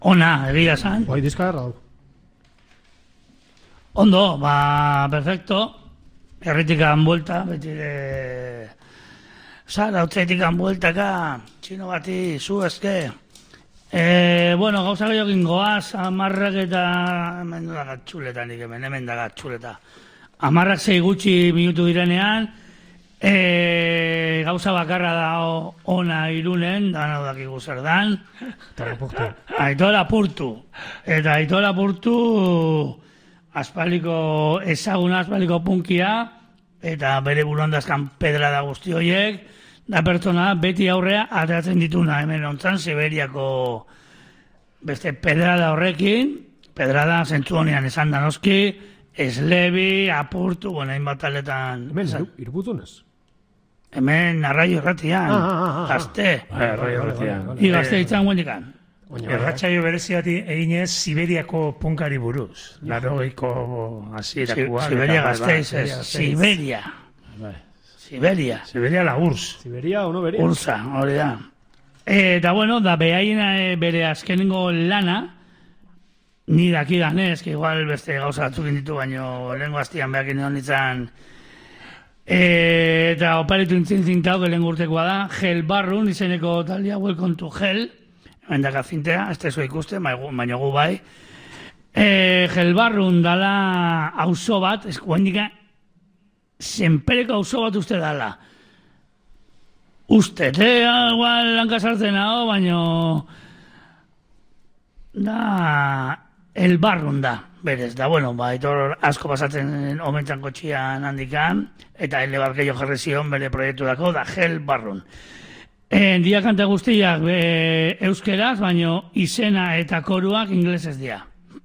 Ona, egia zan. Bai, diska erra du. Ondo, perfecto. Herritikan buelta, beti zara, utzetikan bueltaka, txino bati, zu ezke. Bueno, gauza gehiokin goaz, amarrak eta, hemen dagat txuleta nik hemen dagat txuleta. Amarrak 6 gutxi minutu direnean, gauza bakarra da ona Irunen, dana dakigu zer dan. Aitor Apurtu. Eta Aitor Apurtu ezaguna aspaldiko punkia, eta bere burondazkan pedrada guzti horiek, da pertsona beti aurrea ateratzen dituna hemen ontzan Siberiako beste pedrada horrekin, pedrada zentzu honean esan da noski, Eslebi, Apurtu, hainbat taletan... Hemen, irbutunez? Hemen, arraio erratian, gazte. Arraio erratian. Gazte ditzan guendikan. Erratxaio bereziati eginez Siberiako punkari buruz. Larogeiko hasierakoa. Siberia Gasteiz, Siberia. Siberia. Siberia la URSS. Siberia o no beria? Ursa, hori da. Eta bueno, da behaien bere azkenengo lana, ni dakidan ez, que igual beste gauza batzukin ditu, baino lehenko hastian behakin egon nintzen, eta oparitu intzintzintau, lehen urtekoa da, Hell Barrun, izeneko talia, Welcome to Hell, endaka zintea, ez tezu ikuste, baina gu bai. Hell Barrun dala auzo bat, ez guendika, zenpereko auzo bat uste dala. Uste, igual lankasartzen hau, baina da El Barrun da, berez, da, bueno, Aitor asko pasatzen omentzan kotxian handikan, eta ele bat gehiago jarri zion bere proiektu dako, da Hell Barrun. Dia kanta guztiak euskeraz, baina izena eta koruak inglesez dia.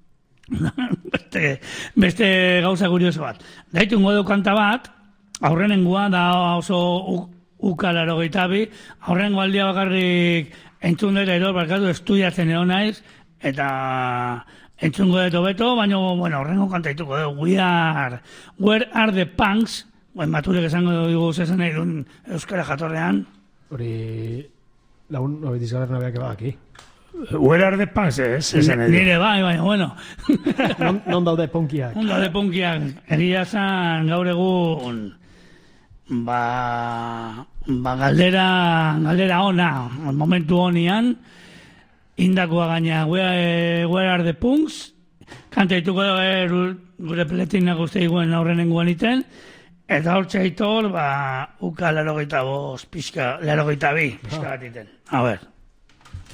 beste gauza kurioso bat. Daitu ngodu kanta bat, aurrenengoa da oso ukalaro gaitabi, aurrengo aldia bakarrik entzun dut ero, barkatu estudiatzen egon naiz, eta entzungo dut beto, baina, bueno, horrengo kantaituko dugu, Where are the punks? Maturek esango dugu zezen nahi duen euskara jatorrean. Hori, lagun, hori dizgarren abeak eba aquí. Where are the punks, Nire bai, baina, bueno. Non daude punkiak. Non daude punkiak. Egia zan gaur egun, galdera ona, momentu honian, indakoa gaina, Where are the punks? Kanta dituko gure peletin naguzte iguen aurrenengoan iten, eta hor txaitor, uka 85 pixka bat iten. A ver.